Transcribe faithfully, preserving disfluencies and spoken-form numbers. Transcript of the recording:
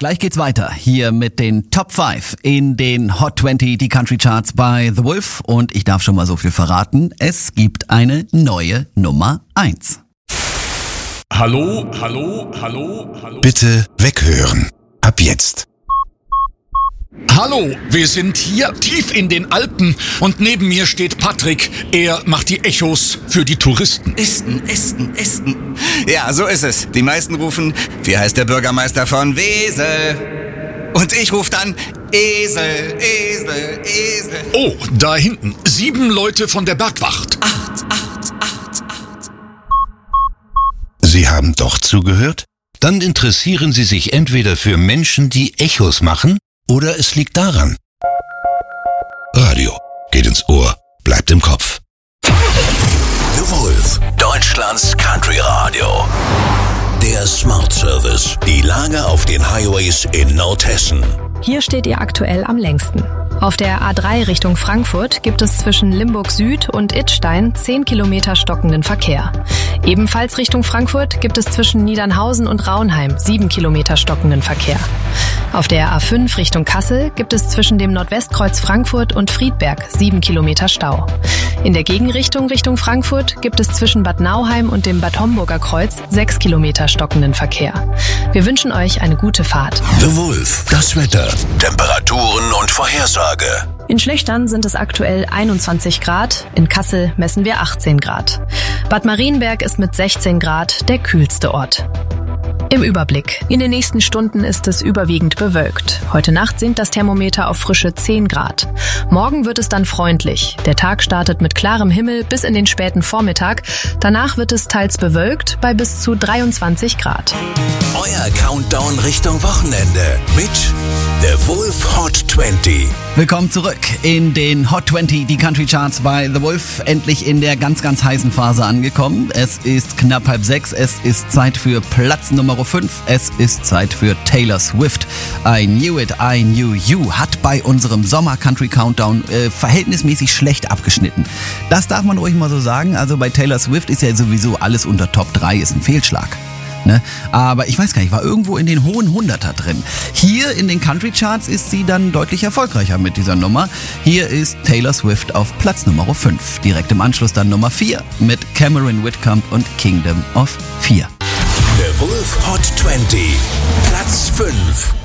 Gleich geht's weiter hier mit den Top fünf in den Hot zwanzig, die Country Charts bei The Wolf. Und ich darf schon mal so viel verraten, es gibt eine neue Nummer eins. Hallo, hallo, hallo, hallo. Bitte weghören. Ab jetzt. Hallo, wir sind hier tief in den Alpen und neben mir steht Patrick. Er macht die Echos für die Touristen. Esten, Esten, Esten. Ja, so ist es. Die meisten rufen, wie heißt der Bürgermeister von Wesel? Und ich rufe dann Esel, Esel, Esel. Oh, da hinten. Sieben Leute von der Bergwacht. Acht, acht, acht, acht. Sie haben doch zugehört? Dann interessieren Sie sich entweder für Menschen, die Echos machen, oder es liegt daran. Radio geht ins Ohr, bleibt im Kopf. The Wolf, Deutschlands Country Radio. Der Smart Service. Die Lage auf den Highways in Nordhessen. Hier steht ihr aktuell am längsten. Auf der A drei Richtung Frankfurt gibt es zwischen Limburg Süd und Idstein zehn Kilometer stockenden Verkehr. Ebenfalls Richtung Frankfurt gibt es zwischen Niedernhausen und Raunheim sieben Kilometer stockenden Verkehr. Auf der A fünf Richtung Kassel gibt es zwischen dem Nordwestkreuz Frankfurt und Friedberg sieben Kilometer Stau. In der Gegenrichtung Richtung Frankfurt gibt es zwischen Bad Nauheim und dem Bad Homburger Kreuz sechs Kilometer stockenden Verkehr. Wir wünschen euch eine gute Fahrt. The Wolf, das Wetter, Temperaturen und Vorhersage. In Schlechtern sind es aktuell einundzwanzig Grad, in Kassel messen wir achtzehn Grad. Bad Marienberg ist mit sechzehn Grad der kühlste Ort. Im Überblick. In den nächsten Stunden ist es überwiegend bewölkt. Heute Nacht sinkt das Thermometer auf frische zehn Grad. Morgen wird es dann freundlich. Der Tag startet mit klarem Himmel bis in den späten Vormittag. Danach wird es teils bewölkt bei bis zu dreiundzwanzig Grad. Euer Countdown Richtung Wochenende mit The Wolf Hot zwanzig. Willkommen zurück in den Hot zwanzig, die Country Charts bei The Wolf. Endlich in der ganz, ganz heißen Phase angekommen. Es ist knapp halb sechs. Es ist Zeit für Platz Nummer fünf. Es ist Zeit für Taylor Swift. I Knew It, I Knew You hat bei unserem Sommer Country Countdown äh, verhältnismäßig schlecht abgeschnitten. Das darf man ruhig mal so sagen. Also bei Taylor Swift ist ja sowieso alles unter Top drei ist ein Fehlschlag. Ne? Aber ich weiß gar nicht, war irgendwo in den hohen Hunderter drin. Hier in den Country Charts ist sie dann deutlich erfolgreicher mit dieser Nummer. Hier ist Taylor Swift auf Platz Nummer fünf. Direkt im Anschluss dann Nummer vier mit Cameron Whitcomb und Kingdom of Fear. The Wolf Hot zwanzig, Platz fünf.